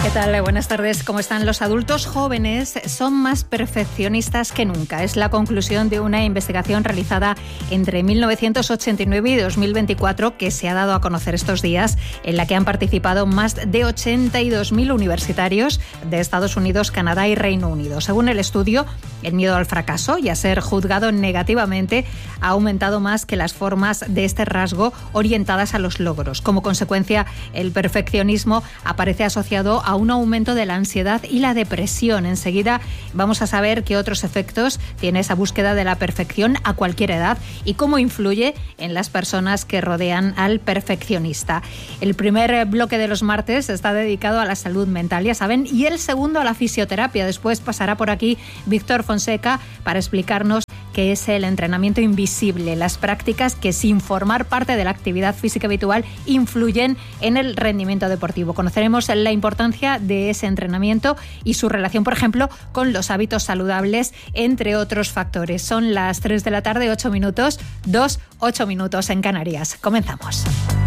tal? Buenas tardes. ¿Cómo están? Los adultos jóvenes son más perfeccionistas que nunca. Es la conclusión de una investigación realizada entre 1989 y 2024 que se ha dado a conocer estos días, en la que han participado más de 82.000 universitarios de Estados Unidos, Canadá y Reino Unido. Según el estudio, el miedo al fracaso y a ser juzgado negativamente ha aumentado más que las formas de este rasgo orientadas a los logros. Como consecuencia, el perfeccionismo aparece asociado a un aumento de la ansiedad y la depresión. Enseguida vamos a saber qué otros efectos tiene esa búsqueda de la perfección a cualquier edad y cómo influye en las personas que rodean al perfeccionista. El primer bloque de los martes está dedicado a la salud mental, ya saben, y el segundo a la fisioterapia. Después pasará por aquí Víctor Fonseca para explicarnos qué es el entrenamiento invisible, las prácticas que sin formar parte de la actividad física habitual influyen en el rendimiento deportivo. Conoceremos la importancia de ese entrenamiento y su relación, por ejemplo, con los hábitos saludables, entre otros factores. Son las 3 de la tarde, 8 minutos, 8 minutos en Canarias. Comenzamos.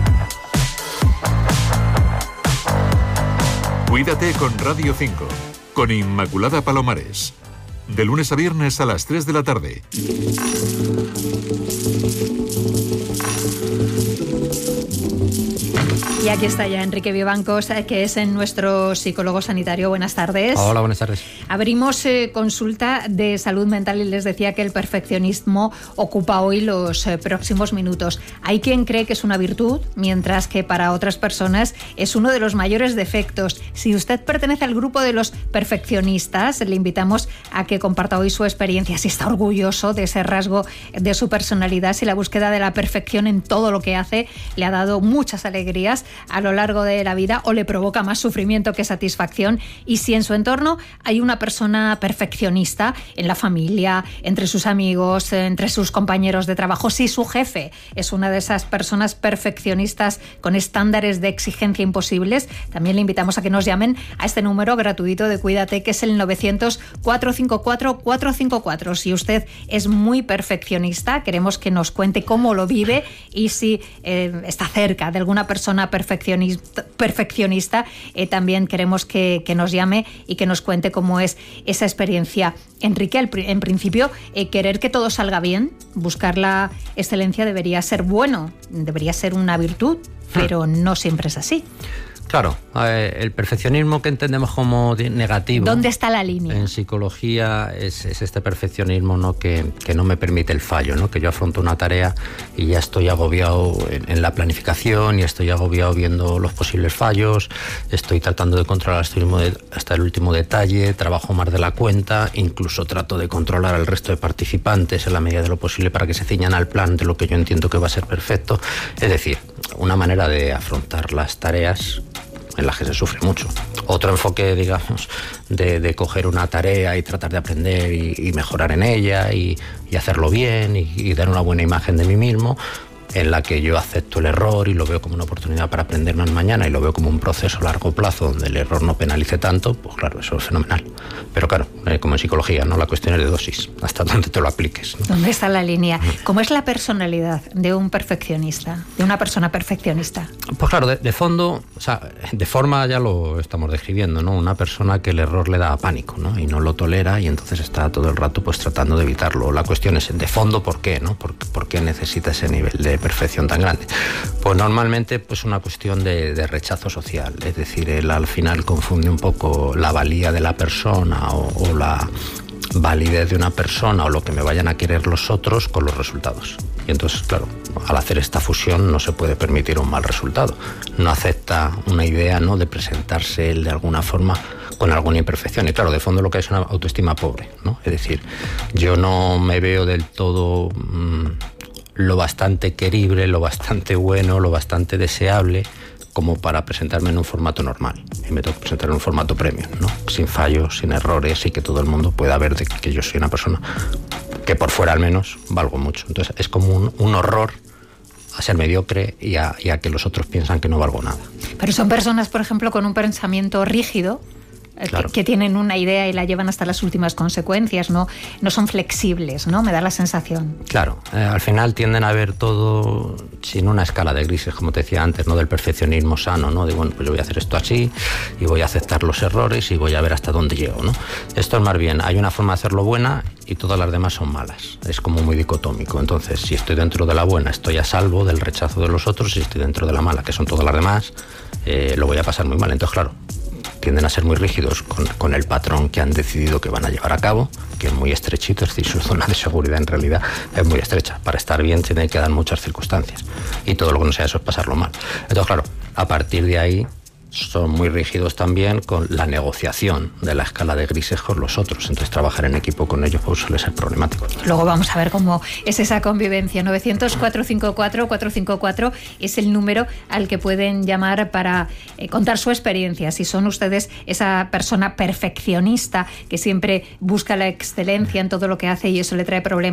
Cuídate con Radio 5, con Inmaculada Palomares. De lunes a viernes a las 3 de la tarde. Y aquí está ya Enrique Vivancos, que es nuestro psicólogo sanitario. Buenas tardes. Hola, buenas tardes. Abrimos consulta de salud mental y les decía que el perfeccionismo ocupa hoy los próximos minutos. Hay quien cree que es una virtud, mientras que para otras personas es uno de los mayores defectos. Si usted pertenece al grupo de los perfeccionistas, le invitamos a que comparta hoy su experiencia, si está orgulloso de ese rasgo de su personalidad, si la búsqueda de la perfección en todo lo que hace le ha dado muchas alegrías a lo largo de la vida o le provoca más sufrimiento que satisfacción, y si en su entorno hay una persona perfeccionista, en la familia, entre sus amigos, entre sus compañeros de trabajo, si su jefe es una de esas personas perfeccionistas con estándares de exigencia imposibles, también le invitamos a que nos llamen a este número gratuito de Cuídate, que es el 900-454-454. Si usted es muy perfeccionista, queremos que nos cuente cómo lo vive y si está cerca de alguna persona perfeccionista, también queremos que nos llame y que nos cuente cómo es esa experiencia. Enrique, en principio, querer que todo salga bien, buscar la excelencia debería ser bueno, debería ser una virtud, pero no siempre es así. Claro, el perfeccionismo que entendemos como negativo. ¿Dónde está la línea? En psicología es este perfeccionismo, ¿no? que no me permite el fallo, ¿no? Que yo afronto una tarea y ya estoy agobiado en la planificación y estoy agobiado viendo los posibles fallos, estoy tratando de controlar hasta el último detalle, trabajo más de la cuenta, incluso trato de controlar al resto de participantes en la medida de lo posible para que se ciñan al plan de lo que yo entiendo que va a ser perfecto. Es decir, una manera de afrontar las tareas en la que se sufre mucho. Otro enfoque, digamos, de coger una tarea y tratar de aprender y mejorar en ella y hacerlo bien y dar una buena imagen de mí mismo, en la que yo acepto el error y lo veo como una oportunidad para aprender más mañana y lo veo como un proceso a largo plazo donde el error no penalice tanto, pues claro, eso es fenomenal. Pero claro, como en psicología, ¿no? La cuestión es de dosis, hasta dónde te lo apliques, ¿no? ¿Dónde está la línea? ¿Cómo es la personalidad de un perfeccionista, de una persona perfeccionista? Pues claro, de fondo, o sea, de forma ya lo estamos describiendo, ¿no? Una persona que el error le da pánico, ¿no? Y no lo tolera y entonces está todo el rato pues tratando de evitarlo. La cuestión es, de fondo, ¿por qué, no? ¿Por qué necesita ese nivel de perfección tan grande? Pues normalmente pues una cuestión de rechazo social, es decir, él al final confunde un poco la valía de la persona o la validez de una persona o lo que me vayan a querer los otros con los resultados. Y entonces, claro, al hacer esta fusión no se puede permitir un mal resultado. No acepta una idea, ¿no?, de presentarse él de alguna forma con alguna imperfección. Y claro, de fondo lo que es una autoestima pobre, ¿no? Es decir, yo no me veo del todo lo bastante querible, lo bastante bueno, lo bastante deseable como para presentarme en un formato normal. Y me tengo que presentar en un formato premium, ¿no? Sin fallos, sin errores y que todo el mundo pueda ver de que yo soy una persona que por fuera al menos valgo mucho. Entonces es como un horror a ser mediocre y a que los otros piensan que no valgo nada. Pero son personas, por ejemplo, con un pensamiento rígido, Claro. que tienen una idea y la llevan hasta las últimas consecuencias, no son flexibles, ¿no? Me da la sensación. Claro, al final tienden a ver todo sin una escala de grises, como te decía antes, no del perfeccionismo sano, ¿no? De, bueno, pues yo voy a hacer esto así y voy a aceptar los errores y voy a ver hasta dónde llego, ¿no? Esto es más bien, hay una forma de hacerlo buena y todas las demás son malas. Es como muy dicotómico. Entonces, si estoy dentro de la buena, estoy a salvo del rechazo de los otros, y si estoy dentro de la mala, que son todas las demás, lo voy a pasar muy mal. Entonces, claro, tienden a ser muy rígidos con el patrón que han decidido que van a llevar a cabo, que es muy estrechito, es decir, su zona de seguridad en realidad es muy estrecha. Para estar bien tienen que dar muchas circunstancias y todo lo que no sea eso es pasarlo mal. Entonces, claro, a partir de ahí son muy rígidos también con la negociación de la escala de grises con los otros. Entonces, trabajar en equipo con ellos pues, suele ser problemático. Luego vamos a ver cómo es esa convivencia. 900-454-454 es el número al que pueden llamar para contar su experiencia. Si son ustedes esa persona perfeccionista que siempre busca la excelencia en todo lo que hace y eso le trae problemas,